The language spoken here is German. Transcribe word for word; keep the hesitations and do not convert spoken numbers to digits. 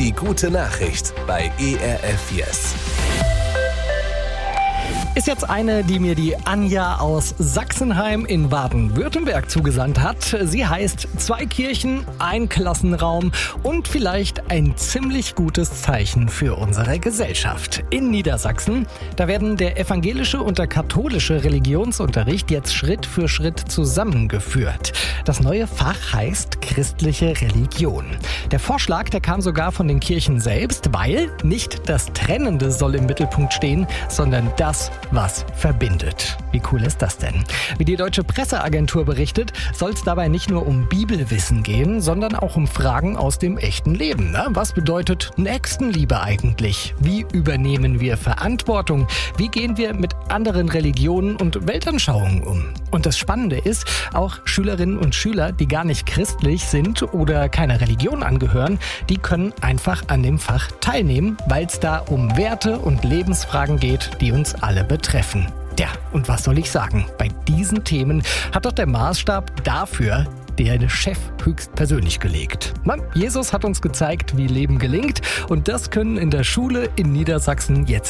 Die gute Nachricht bei E R F Yes. Ist jetzt eine, die mir die Anja aus Sachsenheim in Baden-Württemberg zugesandt hat. Sie heißt zwei Kirchen, ein Klassenraum und vielleicht ein ziemlich gutes Zeichen für unsere Gesellschaft. In Niedersachsen, da werden der evangelische und der katholische Religionsunterricht jetzt Schritt für Schritt zusammengeführt. Das neue Fach heißt christliche Religion. Der Vorschlag, der kam sogar von den Kirchen selbst, weil nicht das Trennende soll im Mittelpunkt stehen, sondern das, was verbindet. Wie cool ist das denn? Wie die Deutsche Presseagentur berichtet, soll es dabei nicht nur um Bibelwissen gehen, sondern auch um Fragen aus dem echten Leben. Ne? Was bedeutet Nächstenliebe eigentlich? Wie übernehmen wir Verantwortung? Wie gehen wir mit anderen Religionen und Weltanschauungen um? Und das Spannende ist, auch Schülerinnen und Schüler, die gar nicht christlich sind oder keiner Religion angehören, die können einfach an dem Fach teilnehmen, weil es da um Werte und Lebensfragen geht, die uns alle betreffen. Ja, und was soll ich sagen? Bei diesen Themen hat doch der Maßstab dafür der Chef höchstpersönlich gelegt. Mann, Jesus hat uns gezeigt, wie Leben gelingt, und das können in der Schule in Niedersachsen jetzt